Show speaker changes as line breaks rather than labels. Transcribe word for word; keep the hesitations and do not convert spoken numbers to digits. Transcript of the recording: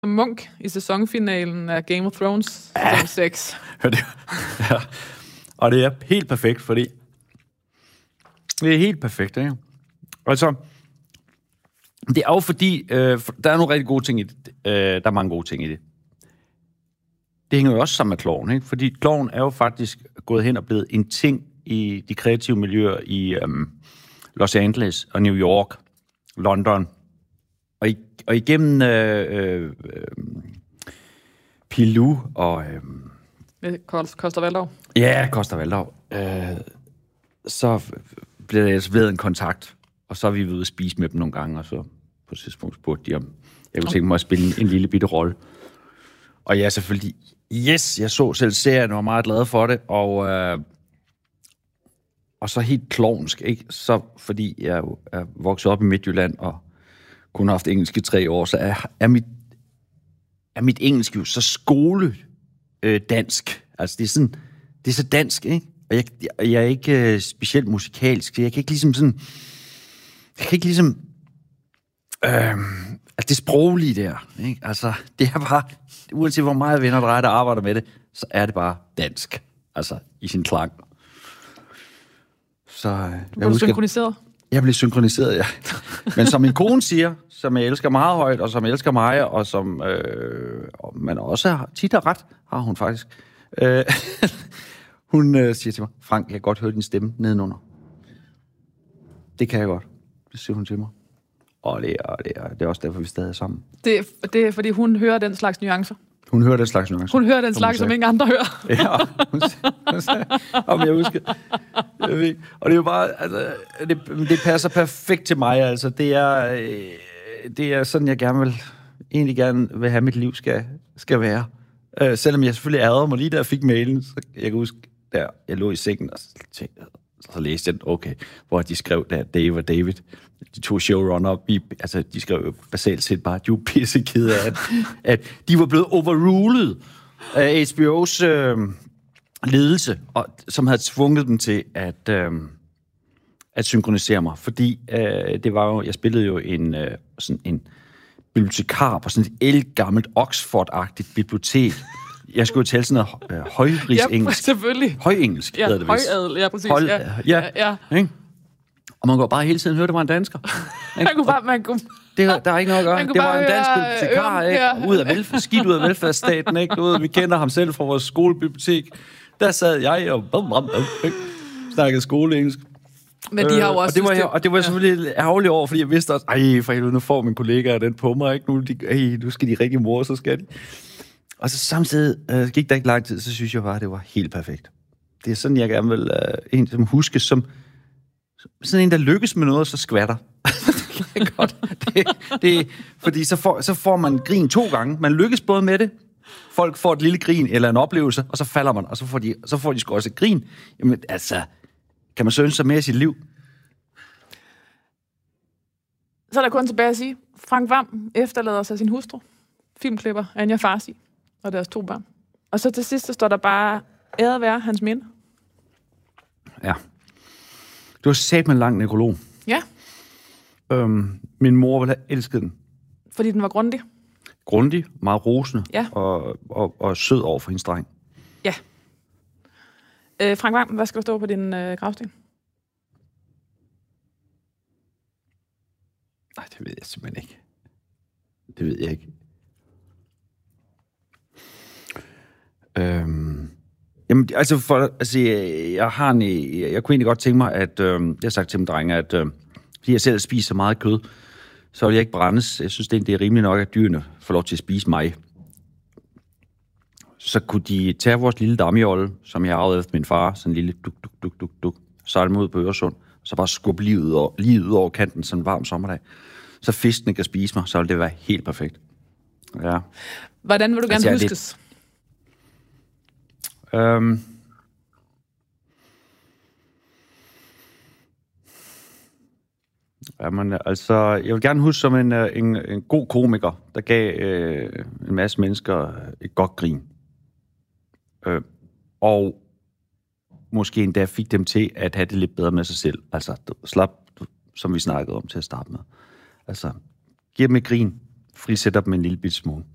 Munch i sæsonfinalen af Game of Thrones
ja.
sæson seks.
Ja. Og det er helt perfekt, fordi det er helt perfekt, ikke? Altså, det er jo fordi, øh, der er nogle rigtig gode ting i det. Øh, der er mange gode ting i det. Det hænger jo også sammen med Klovn, ikke? Fordi Klovn er jo faktisk gået hen og blevet en ting i de kreative miljøer i øhm, Los Angeles og New York, London. Og, i, og igennem øh, øh, Pilou og... Øh,
Costa Waldau.
Ja, Costa Waldau. Øh, så blev der etableret en kontakt, og så er vi ude at spise med dem nogle gange, og så på et tidspunkt spurgte de, om jeg kunne tænke mig at spille en, en lille bitte rolle. Og ja, selvfølgelig, yes, jeg så selv serien og var meget glad for det, og, øh, og så helt klovnsk, ikke? Så fordi jeg jo er vokset op i Midtjylland, og kun har haft engelsk i tre år, så er, er, mit, er mit engelsk jo så skole øh, dansk. Altså, det er sådan, det er så dansk, ikke? Og jeg, jeg, jeg er ikke øh, specielt musikalsk, så jeg kan ikke ligesom sådan, jeg kan ikke ligesom, øh, altså det sproglige der, ikke? Altså, det er bare, uanset hvor meget venner drejer, der arbejder med det, så er det bare dansk, altså i sin klang. Så, øh,
du blev synkroniseret?
Jeg blev synkroniseret, ja. Men som min kone siger, som jeg elsker meget højt, og som jeg elsker mig, og som øh, og man også har, tit har ret, har hun faktisk. Øh, hun øh, siger til mig, Frank, jeg kan godt høre din stemme nedenunder. Det kan jeg godt. Det siger hun til mig. Og det er, det er, det er også derfor, vi stadig er sammen.
Det er, det er, fordi hun hører den slags nuancer.
Hun hører den slags nuancer.
Hun hører den slags, som ingen andre hører.
Ja, hun sagde, om jeg husker. Jeg ved, og det er jo bare, altså, det, det passer perfekt til mig, altså. Det er, det er sådan, jeg gerne vil, egentlig gerne vil have, mit liv skal, skal være. Uh, selvom jeg selvfølgelig ærede mig lige da jeg fik mailen, så jeg kan huske, der jeg lå i sengen, og så, tænkte, så læste jeg den, okay, hvor de skrev der, Dave og David, de to showrunner, altså de skrev jo basalt set bare, at de var pissekede af, at, at de var blevet overrulet af H B O's øh, ledelse, og, som havde tvunget dem til at, øh, at synkronisere mig, fordi øh, det var jo, jeg spillede jo en, øh, sådan en bibliotekar på sådan et ældgammelt Oxford-agtigt bibliotek. Jeg skulle jo tale sådan noget øh, højrigsengelsk.
Ja, selvfølgelig.
Højengelsk,
ja,
hedder det vist.
Højadel, ja, præcis.
Høj,
ja,
ja,
ja.
ja. Og man går bare hele tiden høre, det var en dansker.
man kunne bare, man kunne...
Det, der er ikke noget at gøre. Det var en dansk bibliotekar, ikke? Ja. Ud af velfærd, skidt ud af velfærdsstaten, ikke? Ud, vi kender ham selv fra vores skolebibliotek. Der sad jeg og bum, bum, bum, snakkede skoleengelsk.
Men de har jo også...
Og det var, jeg, og det var jeg selvfølgelig ærgerlig over, fordi jeg vidste også, ej, for helvede, nu får mine kollegaer den på mig, ikke? Nu, de, ej, nu skal de rigtig mor, så skal de. Og så samtidig øh, gik der ikke lang tid, så synes jeg bare, at det var helt perfekt. Det er sådan, jeg gerne vil øh, en, som huskes som sådan en, der lykkes med noget, og så skvatter. det er godt. Det, det, fordi så får, så får man grin to gange. Man lykkes både med det. Folk får et lille grin eller en oplevelse, og så falder man, og så får de, så får de sgu også et grin. Jamen, altså, kan man så ønske sig mere i sit liv?
Så er der kun tilbage at sige, Frank Hvam efterlader sig sin hustru, filmklipper Anja Farsi og deres to børn. Og så til sidst, så står der bare, æret være hans minde.
Ja. Du har sat med en lang nekrolog.
Ja.
Øhm, min mor ville have elsket den.
Fordi den var grundig.
Grundig, meget rosende,
ja.
og, og, og sød over for hendes dreng.
Ja. Øh, Frank Hvam, hvad skal der stå på din øh, gravsten?
Nej, det ved jeg simpelthen ikke. Det ved jeg ikke. Øhm, jamen, altså, for, altså jeg, jeg har en, jeg, jeg kunne egentlig godt tænke mig, at, øh, jeg har sagt til mine drenge, at øh, fordi jeg selv spiser meget kød, så vil jeg ikke brændes. Jeg synes, det er, det er rimeligt nok, at dyrene får lov til at spise mig. Så kunne de tage vores lille damjolle, som jeg arvede efter min far, sådan en lille duk, duk, duk, duk, duk, sejle ud på Øresund, så bare skubbe lige ud over, lige ud over kanten, sådan en varm sommerdag. Så fiskene kan spise mig, så vil det være helt perfekt. Ja.
Hvordan vil du gerne altså, huskes?
Lidt... Øhm... Jamen, altså, jeg vil gerne huske som en, en, en god komiker, der gav øh, en masse mennesker et godt grin. Øh, og måske endda fik dem til at have det lidt bedre med sig selv. Altså, slap, som vi snakkede om til at starte med. Altså, giv dem et grin, frisætter dem en lille bit smule.